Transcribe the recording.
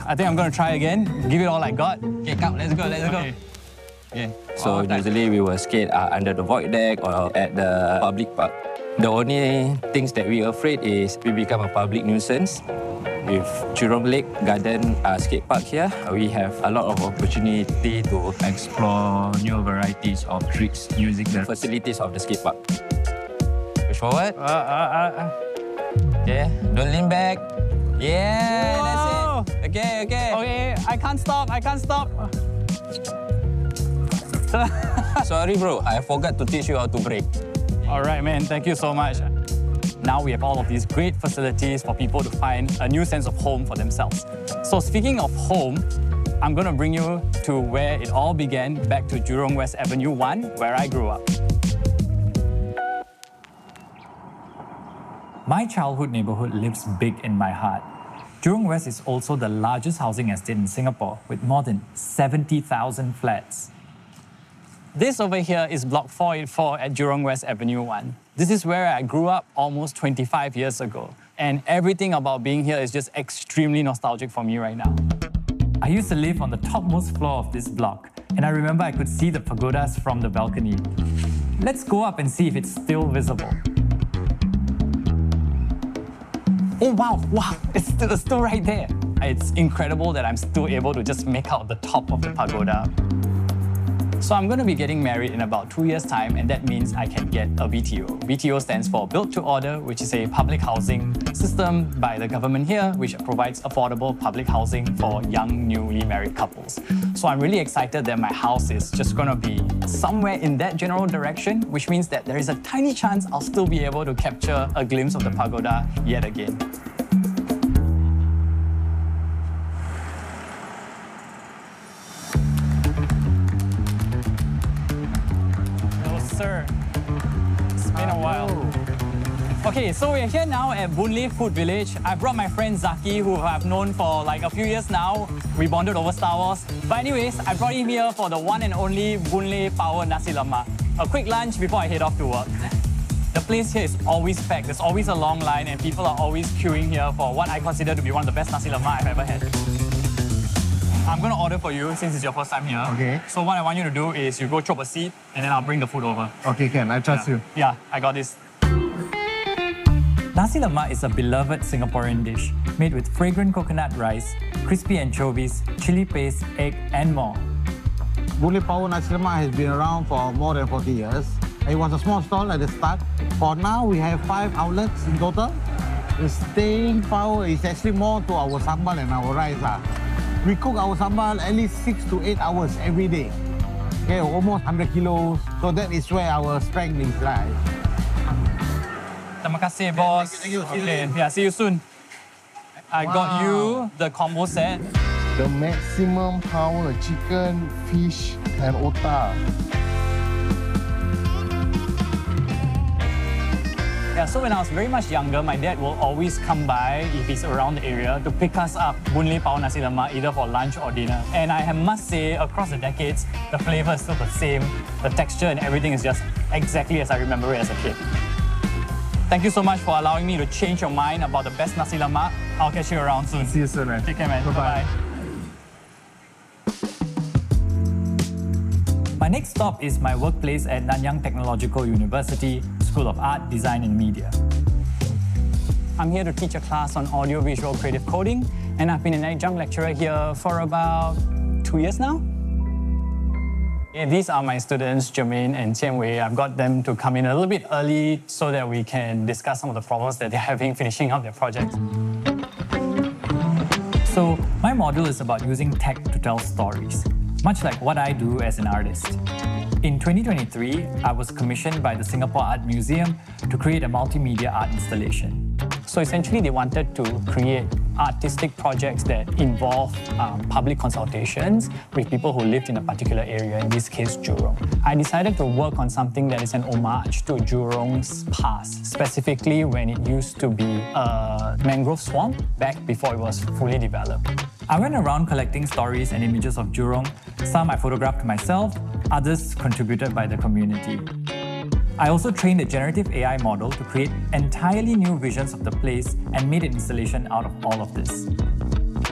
I think I'm going to try again. Give it all I got. Okay, come, let's go, let's go. Okay. So usually we will skate under the void deck or at the public park. The only things that we're afraid is we become a public nuisance. With Jurong Lake Garden Skate Park here, we have a lot of opportunity to explore new varieties of tricks using the facilities of the skate park. Push forward. Okay, don't lean back. Yeah, Whoa. that's it. Okay, okay. Okay, I can't stop, I can't stop. Sorry bro, I forgot to teach you how to brake. All right, man, thank you so much. Now we have all of these great facilities for people to find a new sense of home for themselves. So speaking of home, I'm going to bring you to where it all began, back to Jurong West Avenue 1, where I grew up. My childhood neighborhood lives big in my heart. Jurong West is also the largest housing estate in Singapore, with more than 70,000 flats. This over here is Block 484 at Jurong West Avenue 1. This is where I grew up almost 25 years ago. And everything about being here is just extremely nostalgic for me right now. I used to live on the topmost floor of this block, and I remember I could see the pagodas from the balcony. Let's go up and see if it's still visible. Oh wow, it's still right there. It's incredible that I'm still able to just make out the top of the pagoda. So I'm going to be getting married in about 2 years' time, and that means I can get a BTO. BTO stands for Built to Order, which is a public housing system by the government here, which provides affordable public housing for young, newly married couples. So I'm really excited that my house is just going to be somewhere in that general direction, which means that there is a tiny chance I'll still be able to capture a glimpse of the pagoda yet again. Sir, it's been a while. Okay, so we're here now at Boon Lay Food Village. I brought my friend Zaki, who I've known for like a few years now. We bonded over Star Wars. But anyways, I brought him here for the one and only Boon Lay Power Nasi Lemak. A quick lunch before I head off to work. The place here is always packed. There's always a long line and people are always queuing here for what I consider to be one of the best Nasi Lemak I've ever had. I'm going to order for you since it's your first time here. Okay. So what I want you to do is you go chop a seat and then I'll bring the food over. Okay, Ken, I trust you. Yeah, I got this. Nasi Lemak is a beloved Singaporean dish made with fragrant coconut rice, crispy anchovies, chili paste, egg and more. Boon Lay Power Nasi Lemak has been around for more than 40 years. It was a small stall at the start. For now, we have 5 outlets in total. The staying power is actually more to our sambal and our rice. We cook our sambal at least 6 to 8 hours every day. Okay, almost 100 kilos. So that is where our strength is lies. Terima kasih, boss. Thank you. Okay, yeah, see you soon. I got you the combo set. The maximum power chicken, fish, and otah. Yeah, so when I was very much younger, my dad will always come by, if he's around the area, to pick us up Boon Lay Power Nasi Lemak, either for lunch or dinner. And I must say, across the decades, the flavour is still the same. The texture and everything is just exactly as I remember it as a kid. Thank you so much for allowing me to change your mind about the best Nasi Lemak. I'll catch you around soon. See you soon, man. Take care, man. Bye-bye. My next stop is my workplace at Nanyang Technological University, School of Art, Design and Media. I'm here to teach a class on audio-visual creative coding, and I've been an adjunct lecturer here for about 2 years now. These are my students, Jermaine and Qian Wei. I've got them to come in a little bit early so that we can discuss some of the problems that they're having finishing up their projects. So my module is about using tech to tell stories, much like what I do as an artist. In 2023, I was commissioned by the Singapore Art Museum to create a multimedia art installation. So essentially, they wanted to create artistic projects that involve public consultations with people who lived in a particular area, in this case, Jurong. I decided to work on something that is an homage to Jurong's past, specifically when it used to be a mangrove swamp back before it was fully developed. I went around collecting stories and images of Jurong. Some I photographed myself, others contributed by the community. I also trained a generative AI model to create entirely new visions of the place and made an installation out of all of this.